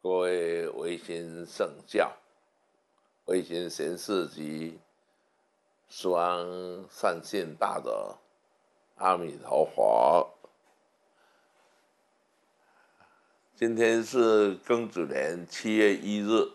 各位维新圣教、维新贤士及十方善信大德，阿弥陀佛！今天是庚子年7月1日，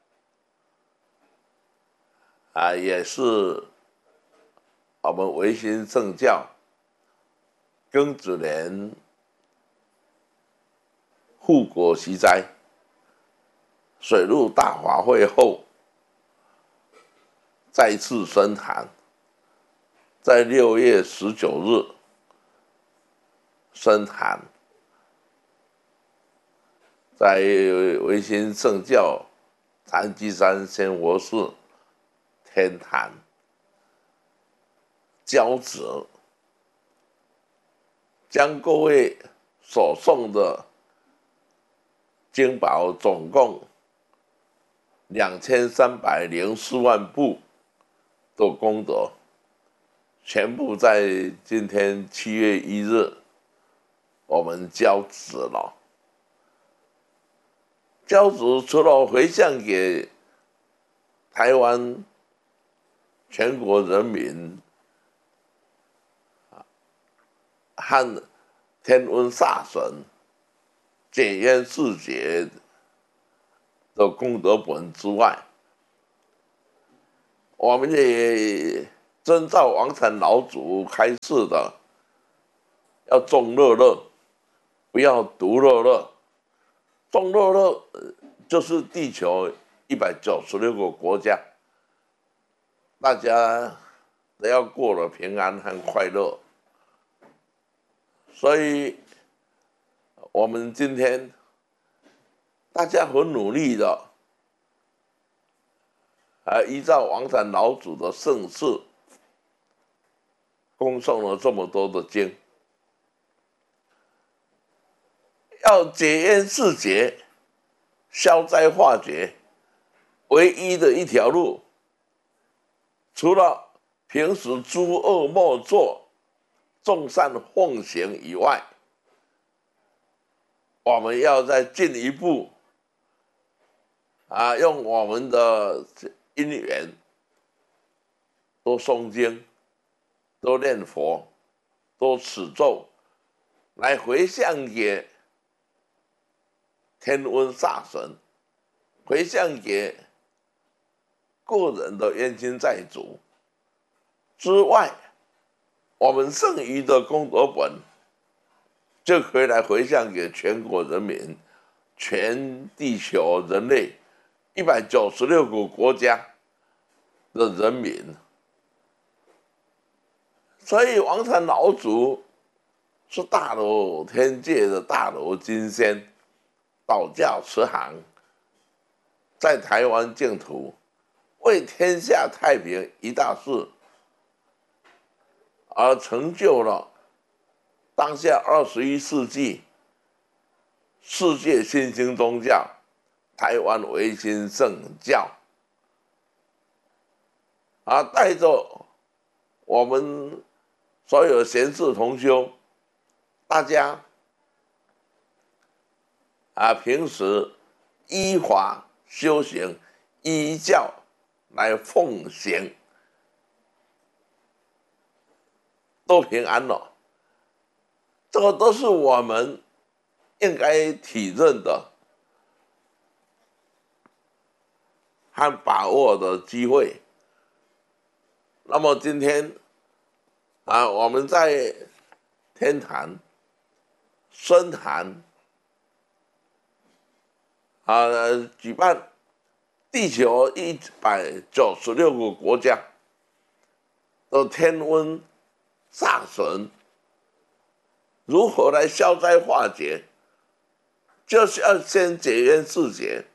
也是我们维新圣教庚子年护国息灾水陆大法会后再次升坛，在6月19日升坛，在维新圣教禅机山仙佛寺天坛交旨，将各位所诵的经宝总共2304万部的功德，全部在今天7月1日，我们交旨了。交旨除了回向给台湾全国人民和天瘟煞神解冤释结的功德本之外，我们也遵照王禅老祖开示的，要众乐乐，不要独乐乐。众乐乐就是地球196个国家，大家都要过得平安和快乐。所以，我们今天大家很努力的，依照王禅老祖的圣事，恭诵了这么多的经，要解冤释结、消灾化解，唯一的一条路，除了平时诸恶莫作、众善奉行以外，我们要再进一步用我们的因缘，多诵经，多念佛，多持咒，来回向给天瘟煞神，回向给个人的冤亲债主之外，我们剩余的功德本就可以来回向给全国人民、全地球人类196个国家的人民。所以王禅老祖是大罗天界的大罗金仙，道教慈航，在台湾净土为天下太平一大事，而成就了当下21世纪世界新兴宗教台湾维新圣教，带着我们所有贤士同修，大家平时依法修行，依教来奉行，都平安了。这个都是我们应该体认的和把握的机会。那么今天我们在天坛升坛举办地球196个国家的天瘟煞神如何来消灾化解，就是要先解冤释结。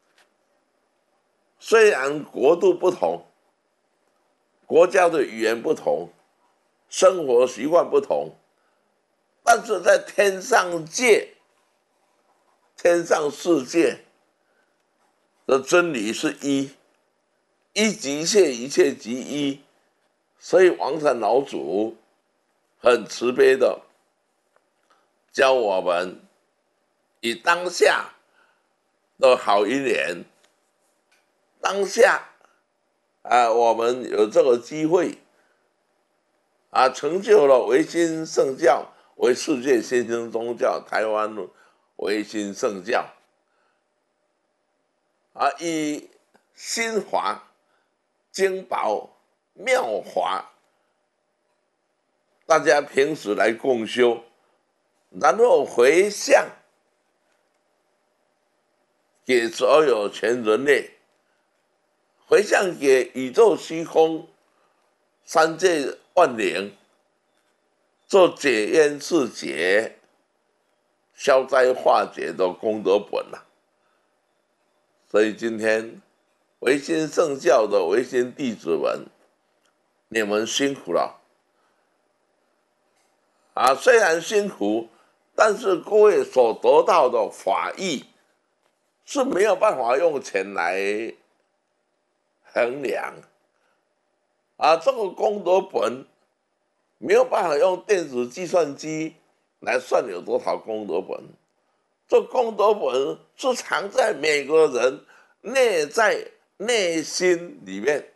虽然国度不同，国家的语言不同，生活习惯不同，但是在天上界、天上世界的真理是一，一即一切，一切即一。所以王禅老祖很慈悲的教我们以当下的好一年。当下我们有这个机会成就了维新圣教为世界新兴宗教，台湾维新圣教以新华、经宝、妙华，大家平时来共修，然后回向给所有全人类，回向给宇宙虚空三界万灵，做解冤释结、消灾化解的功德本所以今天维新圣教的维新弟子们，你们辛苦了虽然辛苦，但是各位所得到的法益是没有办法用钱来衡量这个功德本没有办法用电子计算机来算有多少功德本。这功德本是藏在每个人内心里面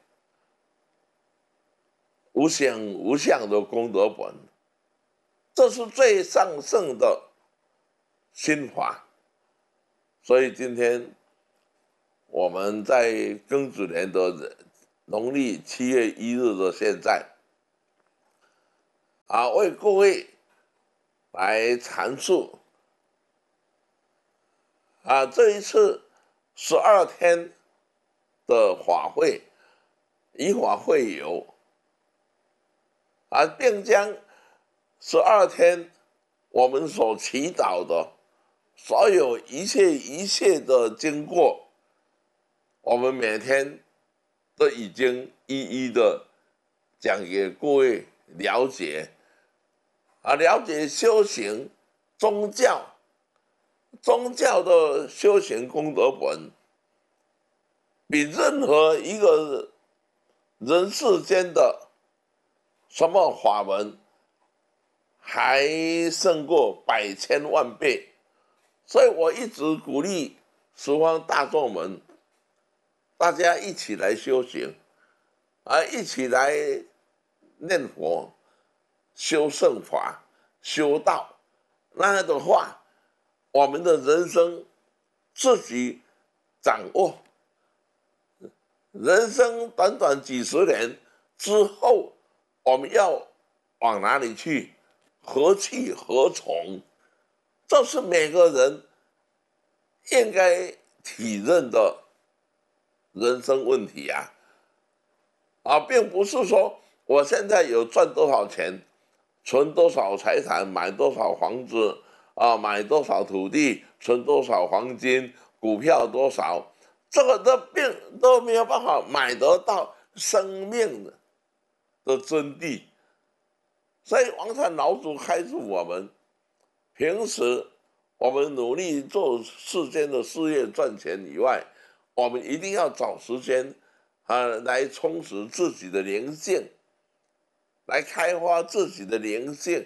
无形无相的功德本，这是最上圣的心法。所以今天我们在庚子年的农历7月1日的现在为各位来阐述这一次12天的法会，以法会友并将12天我们所祈祷的所有一切的经过，我们每天都已经一一的讲给各位了解了解修行宗教的修行功德本，比任何一个人世间的什么法门还胜过百千万倍。所以我一直鼓励十方大众们，大家一起来修行一起来念佛、修圣法、修道，那样的话我们的人生自己掌握。人生短短几十年之后，我们要往哪里去？何去何从？这是每个人应该体认的人生问题并不是说我现在有赚多少钱，存多少财产，买多少房子买多少土地，存多少黄金，股票多少，这个都没有办法买得到生命的真谛。所以王禅老祖开示我们，平时我们努力做世间的事业赚钱以外，我们一定要找时间来充实自己的灵性，来开发自己的灵性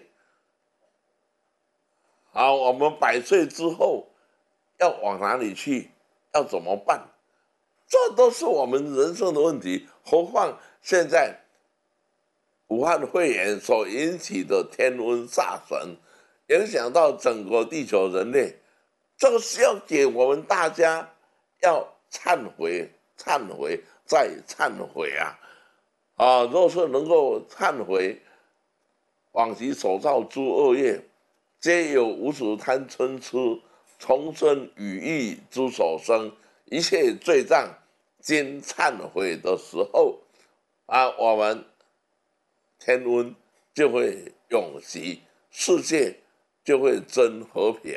我们100岁之后要往哪里去，要怎么办，这都是我们人生的问题。何况现在武汉肺炎所引起的天温煞神影响到整个地球人类，这个是要给我们大家要忏悔再忏悔若是能够忏悔往昔所造诸恶业，皆有无始贪嗔痴重生语意之所生，一切罪障经忏悔的时候我们天温就会永息，世界就会真和平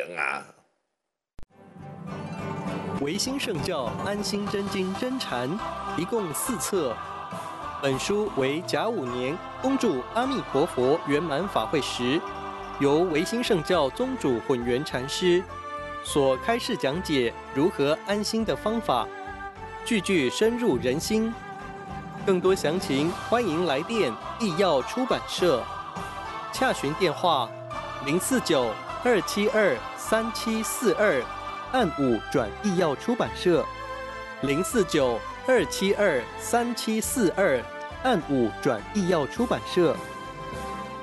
维新圣教安心真经真禅一共4册，本书为甲午年恭祝阿弥陀佛圆满法会时，由维新圣教宗主混元禅师所开示讲解如何安心的方法，句句深入人心。更多详情，欢迎来电义耀出版社，洽询电话：049-272-3742 暗五转译药出版社，049-272-3742，暗五转译药出版社。